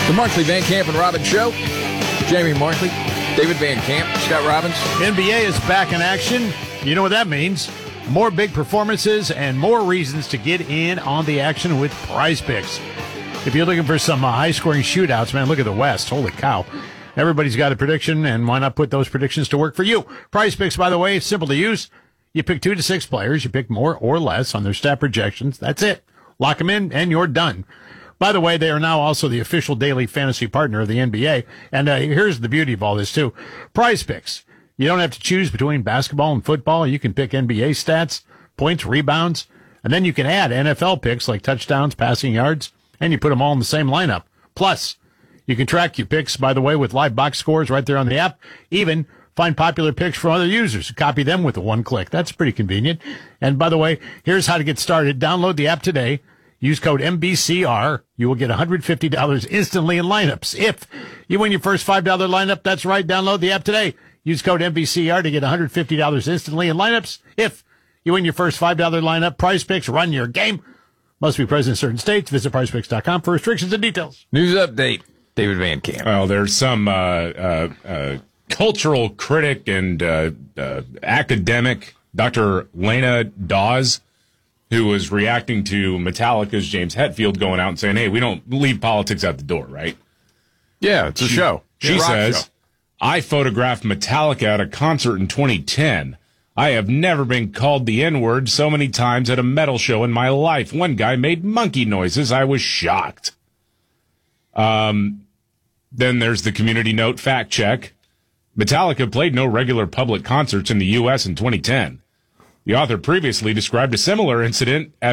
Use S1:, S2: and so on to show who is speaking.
S1: The Markley, Van Camp, and Robbins Show. Jamie Markley, David Van Camp, Scott Robbins.
S2: NBA is back in action. You know what that means. More big performances and more reasons to get in on the action with Prize Picks. If you're looking for some high-scoring shootouts, man, look at the West. Holy cow. Everybody's got a prediction, and why not put those predictions to work for you? Prize Picks, by the way, is simple to use. You pick 2 to 6 players. You pick more or less on their stat projections. That's it. Lock them in, and you're done. By the way, they are now also the official daily fantasy partner of the NBA. And here's the beauty of all this, too. Prize Picks. You don't have to choose between basketball and football. You can pick NBA stats, points, rebounds, and then you can add NFL picks like touchdowns, passing yards, and you put them all in the same lineup. Plus, you can track your picks, by the way, with live box scores right there on the app. Even find popular picks from other users. Copy them with a one click. That's pretty convenient. And by the way, here's how to get started. Download the app today. Use code MBCR. You will get $150 instantly in lineups. If you win your first $5 lineup, that's right. Download the app today. Use code MBCR to get $150 instantly in lineups. If you win your first $5 lineup, Prize Picks, run your game. Must be present in certain states. Visit prizepicks.com for restrictions and details.
S1: News update, David Van Camp.
S3: Well, there's some cultural critic and academic, Dr. Lena Dawes, who was reacting to Metallica's James Hetfield going out and saying, hey, we don't leave politics out the door, right?
S1: Yeah, it's a show.
S3: She says,
S1: show.
S3: I photographed Metallica at a concert in 2010. I have never been called the N-word so many times at a metal show in my life. One guy made monkey noises. I was shocked. Then there's the community note fact check. Metallica played no regular public concerts in the U.S. in 2010. The author previously described a similar incident as